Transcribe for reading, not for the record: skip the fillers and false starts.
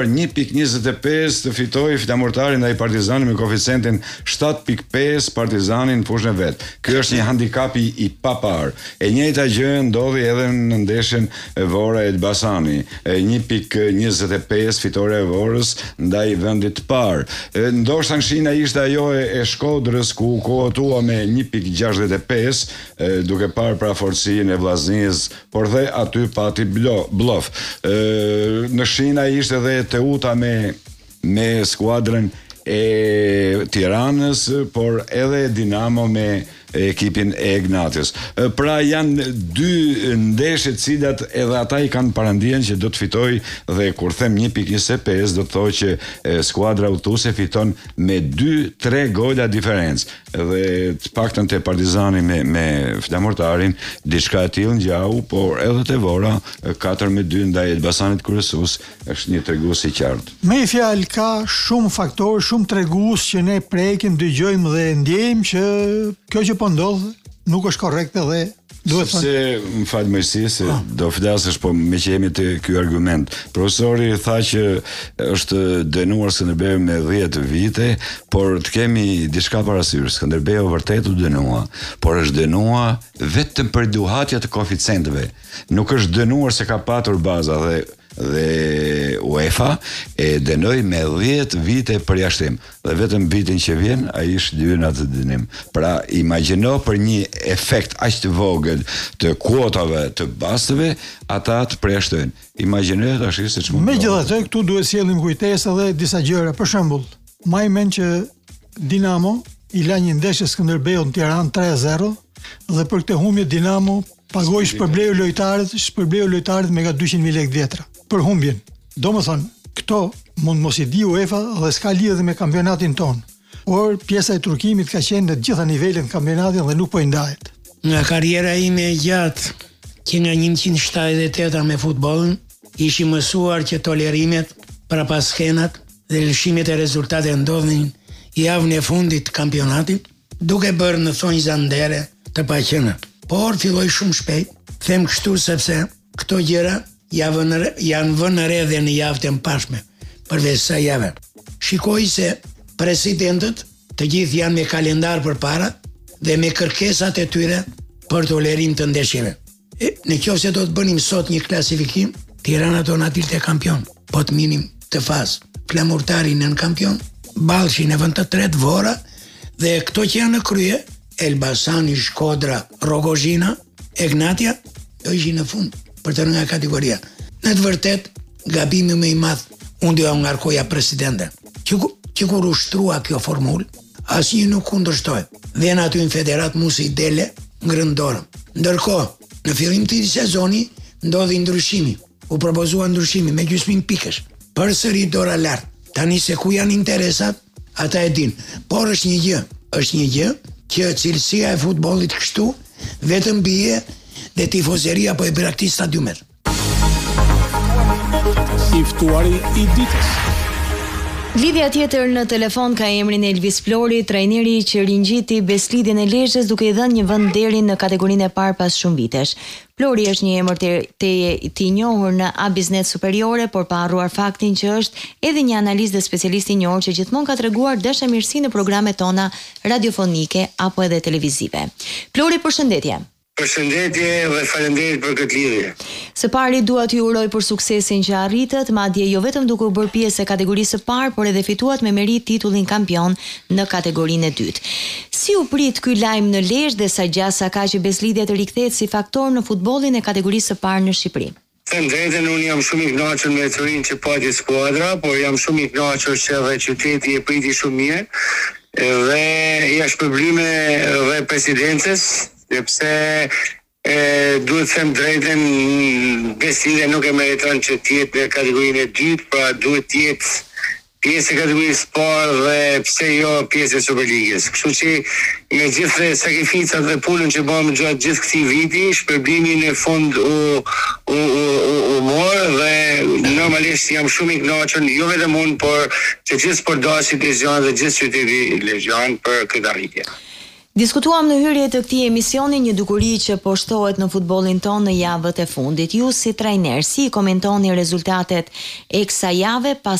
1.25 të fitoi fitamortari ndaj Partizanit me koeficientin 7.5, Partizani në fushën e vet. Ky është një handicap i papar. E njëjta gjë ndodhi edhe në ndeshjen e Vora Elbasani. 1.25 fitoria e Vorës ndaj vendit të parë. Ndoshta nshina ishte ajo e Shkodrës ku kohotua me 1.65 duke parë pra forcinë e Vllaznisë, por dhe aty pati blof. Në shina ishte edhe Teuta me skuadrën e Tiranës, por edhe Dinamo me ekipin e Ignatios. Pra janë dy ndeshje të cilat edhe ata i kanë parandihen që do të fitoj, dhe kur them 1.25 do të thotë që skuadra udhëtuese fiton me 2-3 gola diferencë. Dhe të paktën te Partizani me fitamortarin diçka e tillë ngjau, por edhe te Vora 4-2 ndaj Elbasanit kryesues është një tregues i qartë. Me fjalë ka shumë faktorë, shumë tregues që ne prekim, dëgjojmë dhe ndjejmë që kjo që po ndodh nuk është korrekte dhe duhet thënë. Se më fal mësi se do flasësh, po me që jemi te ky argument. Profesori tha që është dënuar Skënderbeu me 10 vite, por të kemi diçka parasysh. Skënderbeu vërtet u dënua, por është dënuar vetëm për duhatja të koeficienteve. Nuk është dënuar se ka patur baza, dhe UEFA e dënoi me 10 vite përjashtim, dhe vetëm vitin që vjen ai është hyrë në atë dënim. Pra imagjino për një efekt aq të vogël të kuotave të bastëve ata të përjashtojnë. Imagjino tash se ç'mund. Megjithatë këtu duhet sjellim kujtesë edhe disa gjëra. Për shembull, më mend që Dinamo i la një ndeshje Skënderbeut në Tiranë 3-0 dhe për këtë humbje Dinamo pagoi shpërbleu lojtarët me ka 200.000 lekë vjetra për humbjen. Domethënë, këto mund mos i di UEFA dhe s'ka lidhje me kampionatin ton. Por pjesa e turkimit ka qenë në të gjitha nivelet në kampionatin dhe nuk po i ndahet. Nga karriera ime e gjatë, që nga 178 me futbollin, ishim mësuar që tolerimet para pas skenat dhe lëshimet e rezultate ndodhin javën e fundit të kampionatit, duke bërë në thonjza ndere të paqëna. Por filloi shumë shpejt, them kështu sepse këto gjëra janë vënë re dhe në javët e mbarshme, përveç sa javë. Shikoj se presidentët të gjithë janë me kalendar përpara dhe me kërkesat e tyre për tolerim të ndeshjeve. Nëse do të bënim sot një klasifikim, Tirana do na dilte kampion, po të minim të faz. Flamurtari në kampion, Ballshi në vend të tretë, Vora, dhe këto që janë në krye, Elbasani, Shkodra, Rogozhina, Egnatia, do ishin në fund për të rënë nga kategoria. Në të vërtet, gabimi më i madh unë do ja ngarkoja presidenten. Që kur ushtrua kjo formulë, asnjë nuk kundërshtoi. Dhe në aty në federat musi i dele ngrën dorën. Ndërkohë, në fillim të sezoni ndodhi ndryshimi. U propozua ndryshimi me gjysmën pikësh. Përsëri dora lart. Tani se ku janë interesat, ata e din. Por është një gjë që cilësia e futbollit kështu vetëm bie dhe tifozeria po e braktis stadiumet. I ftuari i ditës. Lidhja tjetër në telefon ka emrin Elvis Flori, trajneri që ringjiti Beslidjen e Lezhës duke i dhënë një vend deri në kategorinë e parë pas shumë vitesh. Flori është një emër të njohur në A Biznet Superiore, por pa harruar faktin që është edhe një analist dhe specialist i njohur që gjithmonë ka treguar dashamirësi në programet tona radiofonike apo edhe televizive. Flori, përshëndetje. Përshëndetje dhe faleminderit për këtë lidhje. Së pari dua t'ju uroj për suksesin që arritët, madje jo vetëm duke u bërë pjesë e kategorisë së parë, por edhe fituat me merit titullin kampion në kategorinë e dytë. Si u prit ky lajm në Lezhë dhe sa gjasa ka që Beslidja të rikthehet si faktor në futbollin e kategorisë së parë në Shqipëri? Them drejtën, unë jam shumë i kënaqur me Turin që pati skuadra, por jam shumë i kënaqur që edhe qyteti e priti shumë mirë dhe ja shpërblyme dhe presidencës, sepse duhet të them drejtën, Beslidja nuk e meriton që të jetë në kategorinë e dytë, pra duhet të jetë pjesë e kategorisë parë dhe pse jo pjesë e Superligës. Kështu që me gjithë sakrificat dhe punën që bëmë gjatë gjithë këtij viti, shpërblimi në fund u morë dhe normalisht jam shumë i kënaqur, jo vetëm unë, por që gjithë sportdashit lezhëan dhe gjithë qyteti lezhëan për këtë arritje. Diskutuam në hyrje të këtij emisioni një dukuri që po shtohet në futbollin tonë në javët e fundit. Ju si trajner, si komentoni rezultatet e kësaj jave pas